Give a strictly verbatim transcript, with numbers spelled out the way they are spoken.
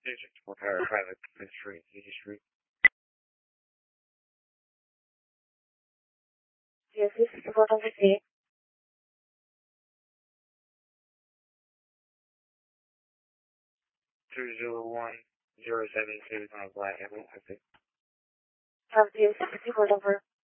Agent for Power Pilot, Prince Street, Easy Street. Yes, this is the bottom of the sea. two zero one zero seven two on Black Apple, I think. Have this is the bottom over.